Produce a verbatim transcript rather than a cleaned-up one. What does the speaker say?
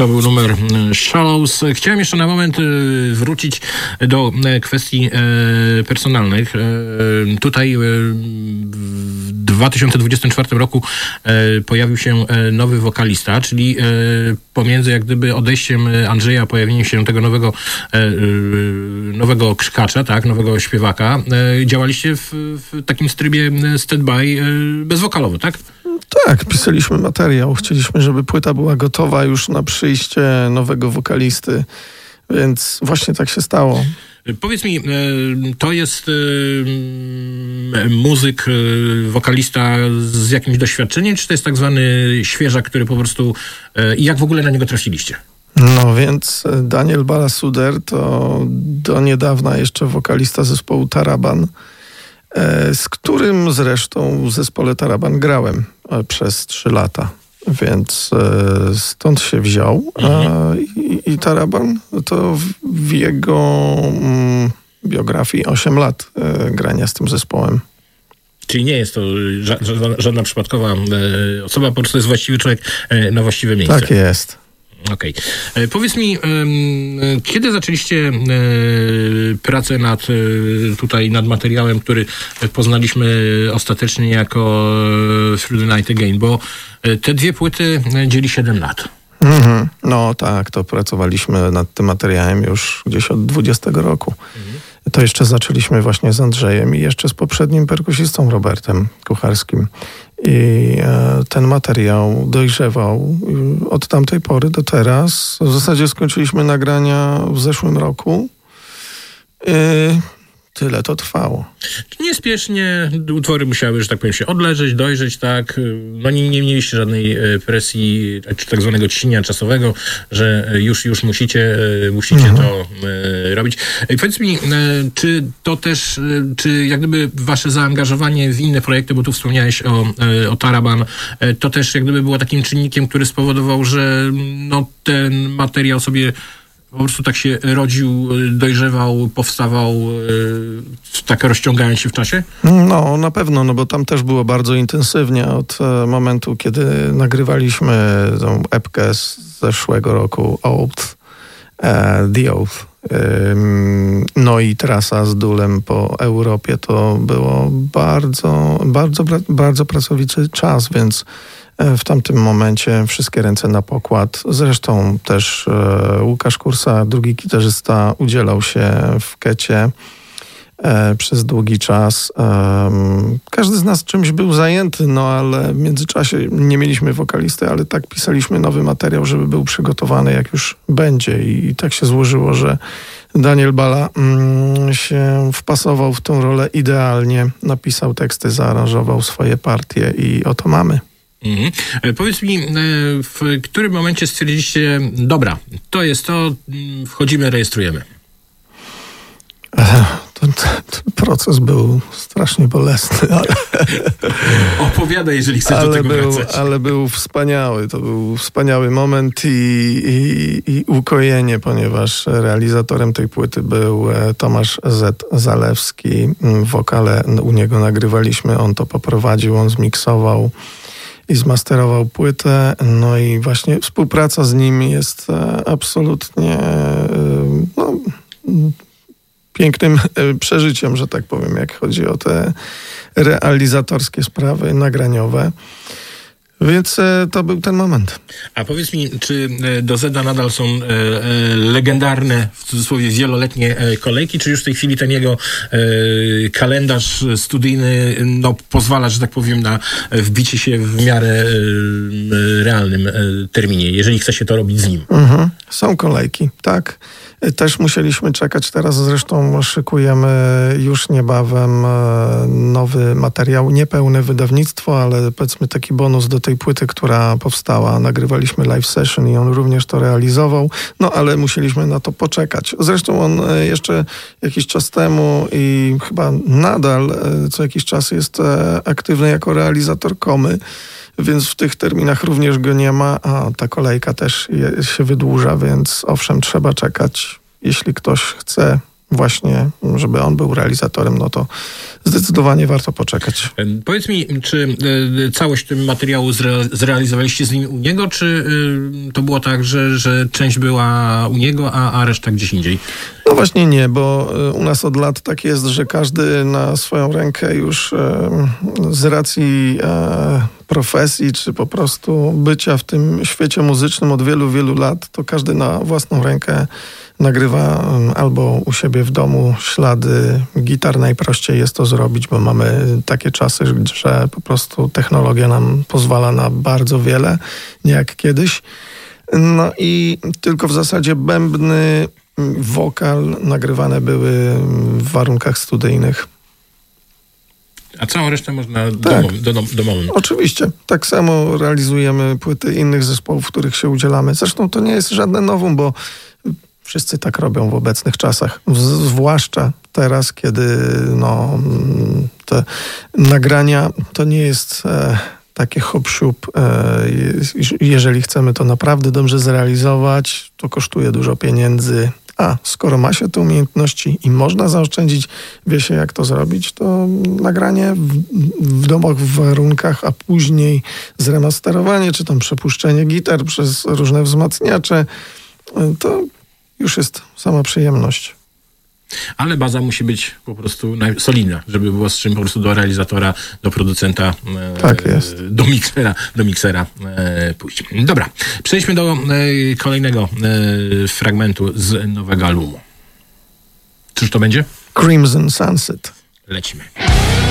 To był numer Shallows. Chciałem jeszcze na moment wrócić do kwestii personalnych. Tutaj w dwa tysiące dwudziestym czwartym roku pojawił się nowy wokalista, czyli pomiędzy jak gdyby odejściem Andrzeja, pojawieniem się tego nowego nowego krzykarza, tak, nowego śpiewaka, działaliście w, w takim trybie stand-by bezwokalowo, tak? Tak, pisaliśmy materiał. Chcieliśmy, żeby płyta była gotowa już na przyjście nowego wokalisty, więc właśnie tak się stało. Powiedz mi, to jest muzyk, wokalista z jakimś doświadczeniem, czy to jest tak zwany świeżak, który po prostu... I jak w ogóle na niego trafiliście? No więc Daniel Balasuder to do niedawna jeszcze wokalista zespołu Taraban, z którym zresztą w zespole Taraban grałem przez trzy lata. Więc stąd się wziął. Mhm. I, I Taraban to w jego mm, biografii osiem lat e, grania z tym zespołem. Czyli nie jest to ża- ża- żadna przypadkowa e, osoba, po prostu jest właściwy człowiek e, na właściwe miejsce. Tak jest. Okej. Okay. Powiedz mi, kiedy zaczęliście pracę nad tutaj nad materiałem, który poznaliśmy ostatecznie jako Through the Night Again, bo te dwie płyty dzieli siedem lat. Mm-hmm. No tak, to pracowaliśmy nad tym materiałem już gdzieś od dwudziestego roku. Mhm. To jeszcze zaczęliśmy właśnie z Andrzejem i jeszcze z poprzednim perkusistą Robertem Kucharskim. I e, ten materiał dojrzewał od tamtej pory do teraz. W zasadzie skończyliśmy nagrania w zeszłym roku. I tyle to trwało. Niespiesznie utwory musiały, że tak powiem, się odleżeć, dojrzeć, tak? No nie, nie mieliście żadnej presji, czy tak zwanego ciśnienia czasowego, że już, już musicie, musicie mhm. to e, robić. I powiedz mi, e, czy to też, e, czy jak gdyby wasze zaangażowanie w inne projekty, bo tu wspomniałeś o, e, o Taraban, e, to też jak gdyby było takim czynnikiem, który spowodował, że no, ten materiał sobie po prostu tak się rodził, dojrzewał, powstawał, yy, tak rozciągając się w czasie? No, na pewno, no bo tam też było bardzo intensywnie od e, momentu, kiedy nagrywaliśmy tą epkę z zeszłego roku, Oath, e, The Oath. Yy, no i trasa z Dulem po Europie to było bardzo, bardzo, bardzo pracowity czas, więc w tamtym momencie wszystkie ręce na pokład. Zresztą też e, Łukasz Kursa, drugi gitarzysta, udzielał się w Kecie e, przez długi czas. E, każdy z nas czymś był zajęty, no ale w międzyczasie nie mieliśmy wokalisty, ale tak pisaliśmy nowy materiał, żeby był przygotowany jak już będzie. I, i tak się złożyło, że Daniel Bala mm, się wpasował w tą rolę idealnie. Napisał teksty, zaaranżował swoje partie i oto mamy. Mhm. Powiedz mi, w którym momencie stwierdziliście, dobra, to jest to, wchodzimy, rejestrujemy? Ten, ten proces był strasznie bolesny, ale... Opowiadaj, jeżeli chcesz ale do tego był, wracać. Ale był wspaniały, to był wspaniały moment i, i, i ukojenie, ponieważ realizatorem tej płyty był Tomasz Z. Zalewski. Wokale u niego nagrywaliśmy, on to poprowadził, on zmiksował i zmasterował płytę, no i właśnie współpraca z nim jest absolutnie no, pięknym przeżyciem, że tak powiem, jak chodzi o te realizatorskie sprawy nagraniowe. Więc to był ten moment. A powiedz mi, czy do Zeda nadal są e, e, legendarne, w cudzysłowie, wieloletnie e, kolejki, czy już w tej chwili ten jego e, kalendarz studyjny no, pozwala, że tak powiem, na wbicie się w miarę e, realnym e, terminie, jeżeli chce się to robić z nim? Mhm. Są kolejki, tak. Też musieliśmy czekać. Teraz zresztą szykujemy już niebawem nowy materiał, niepełne wydawnictwo, ale powiedzmy taki bonus do tej płyty, która powstała. Nagrywaliśmy live session i on również to realizował, no ale musieliśmy na to poczekać. Zresztą on jeszcze jakiś czas temu i chyba nadal co jakiś czas jest aktywny jako realizator Komy, więc w tych terminach również go nie ma, a ta kolejka też je, się wydłuża, więc owszem, trzeba czekać. Jeśli ktoś chce właśnie, żeby on był realizatorem, no to zdecydowanie warto poczekać. Powiedz mi, czy całość tego materiału zre- zrealizowaliście z nim u niego, czy to było tak, że, że część była u niego, a, a reszta gdzieś indziej? No właśnie nie, bo u nas od lat tak jest, że każdy na swoją rękę już z racji profesji, czy po prostu bycia w tym świecie muzycznym od wielu, wielu lat, to każdy na własną rękę nagrywa albo u siebie w domu ślady gitar. Najprościej jest to zrobić, bo mamy takie czasy, że po prostu technologia nam pozwala na bardzo wiele, nie jak kiedyś. No i tylko w zasadzie bębny, wokal nagrywane były w warunkach studyjnych. A całą resztę można tak. domowym, dom, domowym. Oczywiście. Tak samo realizujemy płyty innych zespołów, w których się udzielamy. Zresztą to nie jest żadne nowum, bo wszyscy tak robią w obecnych czasach. Z- zwłaszcza teraz, kiedy no, te nagrania to nie jest e, takie hop-siup. E, jeżeli chcemy to naprawdę dobrze zrealizować, to kosztuje dużo pieniędzy. A skoro ma się te umiejętności i można zaoszczędzić, wie się jak to zrobić, to nagranie w, w domowych warunkach, a później zremasterowanie, czy tam przepuszczenie gitar przez różne wzmacniacze, to już jest sama przyjemność. Ale baza musi być po prostu solidna, żeby było z czym po prostu do realizatora, do producenta, tak jest. do miksera, do miksera e, pójść. Dobra, przejdźmy do e, kolejnego e, fragmentu z nowego albumu. Cóż to będzie? Crimson Sunset. Lecimy.